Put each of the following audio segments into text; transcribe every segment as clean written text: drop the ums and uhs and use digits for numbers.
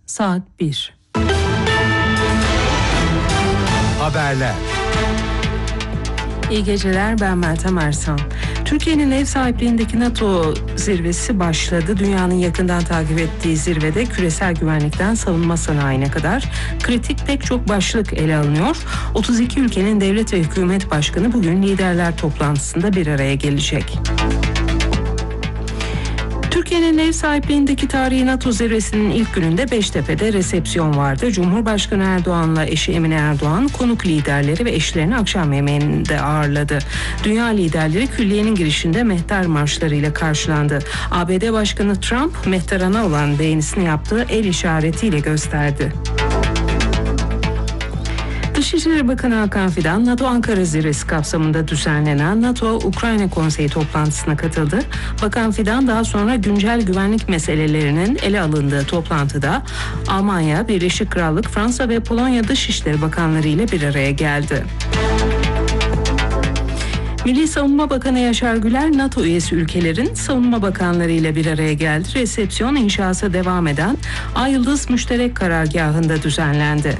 saat 1. Haberler. İyi geceler, ben Meltem Ersan. Türkiye'nin ev sahipliğindeki NATO zirvesi başladı. Dünyanın yakından takip ettiği zirvede küresel güvenlikten savunma sanayine kadar kritik pek çok başlık ele alınıyor. 32 ülkenin devlet ve hükümet başkanı bugün liderler toplantısında bir araya gelecek. Türkiye'nin ev sahipliğindeki tarihi NATO zirvesinin ilk gününde Beştepe'de resepsiyon vardı. Cumhurbaşkanı Erdoğan'la eşi Emine Erdoğan konuk liderleri ve eşlerini akşam yemeğinde ağırladı. Dünya liderleri külliyenin girişinde mehter marşlarıyla karşılandı. ABD Başkanı Trump mehterana olan beğenisini yaptığı el işaretiyle gösterdi. Dışişleri Bakanı Hakan Fidan, NATO Ankara Zirvesi kapsamında düzenlenen NATO-Ukrayna Konseyi toplantısına katıldı. Bakan Fidan daha sonra güncel güvenlik meselelerinin ele alındığı toplantıda Almanya, Birleşik Krallık, Fransa ve Polonya Dışişleri Bakanları ile bir araya geldi. Milli Savunma Bakanı Yaşar Güler, NATO üyesi ülkelerin savunma bakanları ile bir araya geldi. Resepsiyon inşası devam eden Ay Yıldız Müşterek Karargahı'nda düzenlendi.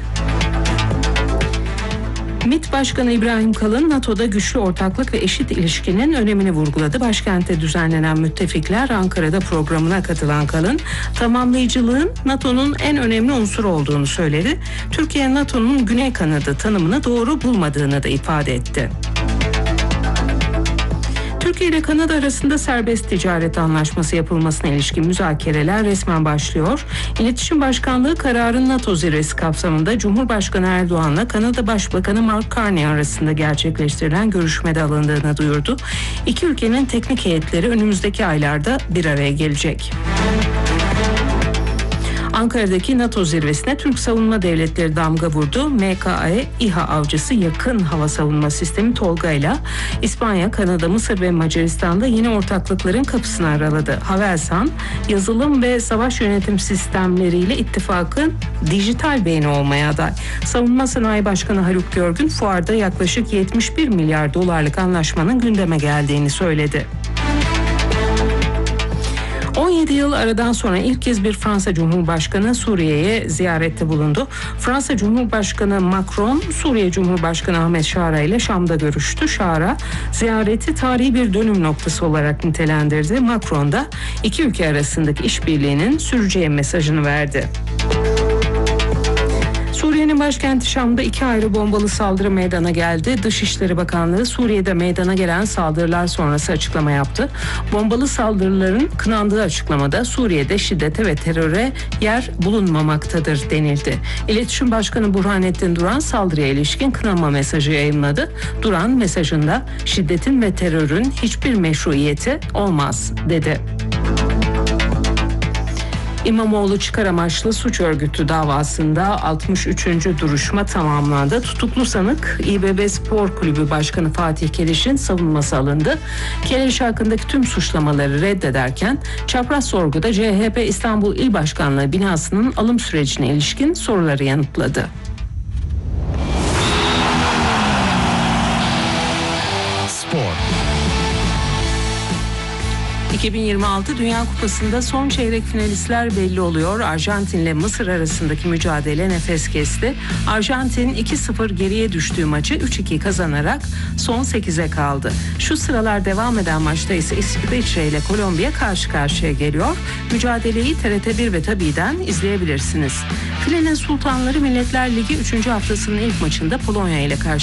MİT Başkanı İbrahim Kalın, NATO'da güçlü ortaklık ve eşit ilişkinin önemini vurguladı. Başkentte düzenlenen Müttefikler Ankara'da programına katılan Kalın, tamamlayıcılığın NATO'nun en önemli unsuru olduğunu söyledi. Türkiye, NATO'nun Güney Kanadı tanımını doğru bulmadığını da ifade etti. Türkiye ile Kanada arasında serbest ticaret anlaşması yapılmasına ilişkin müzakereler resmen başlıyor. İletişim Başkanlığı kararın NATO zirvesi kapsamında Cumhurbaşkanı Erdoğan'la Kanada Başbakanı Mark Carney arasında gerçekleştirilen görüşmede alındığını duyurdu. İki ülkenin teknik heyetleri önümüzdeki aylarda bir araya gelecek. Ankara'daki NATO zirvesine Türk Savunma Devletleri damga vurdu. MKE İHA avcısı yakın hava savunma sistemi Tolga ile İspanya, Kanada, Mısır ve Macaristan'da yeni ortaklıkların kapısını araladı. Havelsan, yazılım ve savaş yönetim sistemleriyle ittifakın dijital beyni olmaya aday. Savunma Sanayi Başkanı Haluk Görgün, fuarda yaklaşık 71 milyar dolarlık anlaşmanın gündeme geldiğini söyledi. 17 yıl aradan sonra ilk kez bir Fransa Cumhurbaşkanı Suriye'ye ziyarette bulundu. Fransa Cumhurbaşkanı Macron, Suriye Cumhurbaşkanı Ahmet Şara ile Şam'da görüştü. Şara, ziyareti tarihi bir dönüm noktası olarak nitelendirdi. Macron da iki ülke arasındaki işbirliğinin süreceği mesajını verdi. Suriye'nin başkenti Şam'da iki ayrı bombalı saldırı meydana geldi. Dışişleri Bakanlığı Suriye'de meydana gelen saldırılar sonrası açıklama yaptı. Bombalı saldırıların kınandığı açıklamada Suriye'de şiddete ve teröre yer bulunmamaktadır denildi. İletişim Başkanı Burhanettin Duran saldırıya ilişkin kınama mesajı yayımladı. Duran mesajında şiddetin ve terörün hiçbir meşruiyeti olmaz dedi. İmamoğlu çıkar amaçlı suç örgütü davasında 63. duruşma tamamlandı. Tutuklu sanık İBB Spor Kulübü Başkanı Fatih Keleş'in savunması alındı. Keleş hakkındaki tüm suçlamaları reddederken çapraz sorguda CHP İstanbul İl Başkanlığı binasının alım sürecine ilişkin soruları yanıtladı. Spor. 2026 Dünya Kupası'nda son çeyrek finalistler belli oluyor. Arjantin ile Mısır arasındaki mücadele nefes kesti. Arjantin 2-0 geriye düştüğü maçı 3-2 kazanarak son 8'e kaldı. Şu sıralar devam eden maçta ise İsviçre ile Kolombiya karşı karşıya geliyor. Mücadeleyi TRT1 ve Tabi'den izleyebilirsiniz. Filenin Sultanları Milletler Ligi 3. haftasının ilk maçında Polonya ile karşı